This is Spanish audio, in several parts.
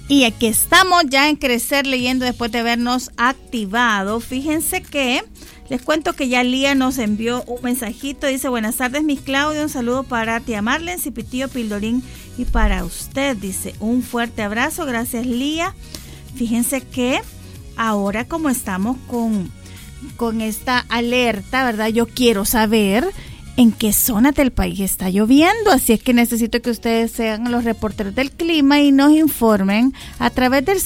Y aquí estamos ya en Crecer Leyendo después de habernos activado. Fíjense que les cuento que ya Lía nos envió un mensajito. Dice, buenas tardes, Miss Claudia. Un saludo para tía Marlene, Cipitío, Pildorín y para usted. Dice, un fuerte abrazo. Gracias, Lía. Fíjense que ahora como estamos con esta alerta, ¿verdad? Yo quiero saber en qué zona del país está lloviendo, así es que necesito que ustedes sean los reporteros del clima y nos informen a través del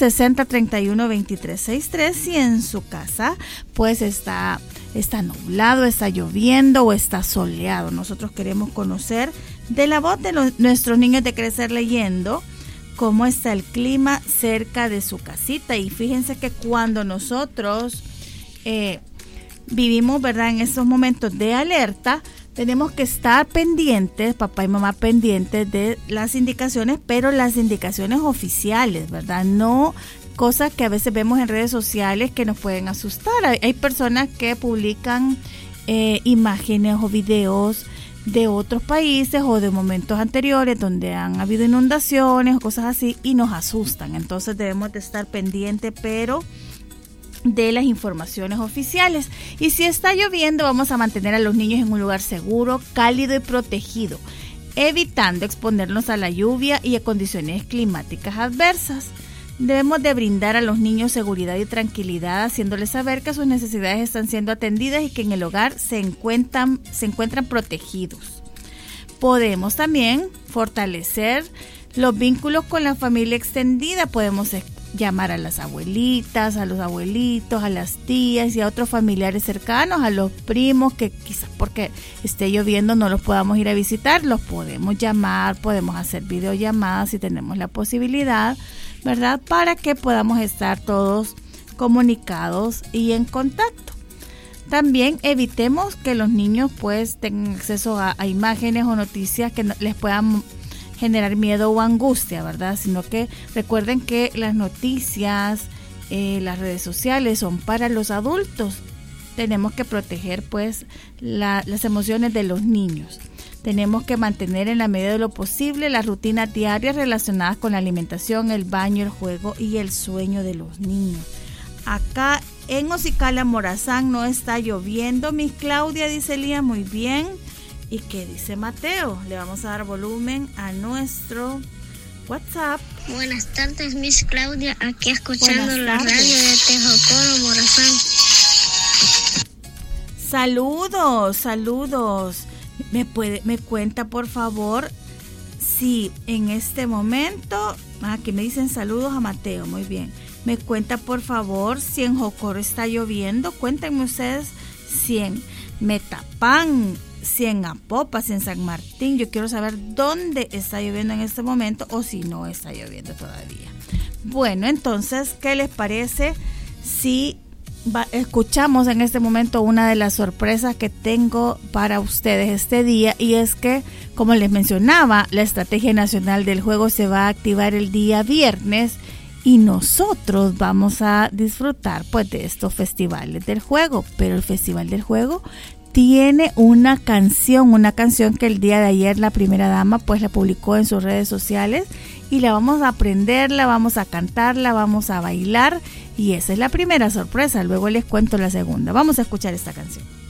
6031-2363 si en su casa pues está nublado, está lloviendo o está soleado. Nosotros queremos conocer de la voz de nuestros niños de Crecer Leyendo cómo está el clima cerca de su casita. Y fíjense que cuando nosotros vivimos, ¿verdad?, en esos momentos de alerta, tenemos que estar pendientes, papá y mamá pendientes de las indicaciones, pero las indicaciones oficiales, ¿verdad? No cosas que a veces vemos en redes sociales que nos pueden asustar. Hay personas que publican imágenes o videos de otros países o de momentos anteriores donde han habido inundaciones o cosas así y nos asustan. Entonces debemos de estar pendientes, pero de las informaciones oficiales. Y si está lloviendo, vamos a mantener a los niños en un lugar seguro, cálido y protegido, evitando exponernos a la lluvia y a condiciones climáticas adversas. Debemos de brindar a los niños seguridad y tranquilidad, haciéndoles saber que sus necesidades están siendo atendidas y que en el hogar se encuentran protegidos. Podemos también fortalecer los vínculos con la familia extendida. Podemos llamar a las abuelitas, a los abuelitos, a las tías y a otros familiares cercanos, a los primos que quizás porque esté lloviendo no los podamos ir a visitar, los podemos llamar, podemos hacer videollamadas si tenemos la posibilidad, ¿verdad? Para que podamos estar todos comunicados y en contacto. También evitemos que los niños pues tengan acceso a imágenes o noticias que les puedan generar miedo o angustia, ¿verdad? Sino que recuerden que las noticias, las redes sociales son para los adultos. Tenemos que proteger pues las emociones de los niños. Tenemos que mantener en la medida de lo posible las rutinas diarias relacionadas con la alimentación, el baño, el juego y el sueño de los niños. Acá en Ocicala, Morazán, no está lloviendo, Miss Claudia, dice Lía, muy bien. ¿Y qué dice Mateo? Le vamos a dar volumen a nuestro WhatsApp. Buenas tardes, Miss Claudia, aquí escuchando la radio de Tejocoro, Morazán. Saludos. ¿Me cuenta, por favor, si en este momento... Aquí me dicen saludos a Mateo, muy bien. Me cuenta, por favor, si en Jocoro está lloviendo. Cuéntenme ustedes si en Metapán, si en Apopa, si en San Martín. Yo quiero saber dónde está lloviendo en este momento o si no está lloviendo todavía. Bueno, entonces, ¿qué les parece si escuchamos en este momento una de las sorpresas que tengo para ustedes este día? Y es que, como les mencionaba, la Estrategia Nacional del Juego se va a activar el día viernes y nosotros vamos a disfrutar pues de estos festivales del juego. Pero el Festival del Juego tiene una canción que el día de ayer la primera dama pues la publicó en sus redes sociales y la vamos a aprender, la vamos a cantar, la vamos a bailar y esa es la primera sorpresa. Luego les cuento la segunda. Vamos a escuchar esta canción.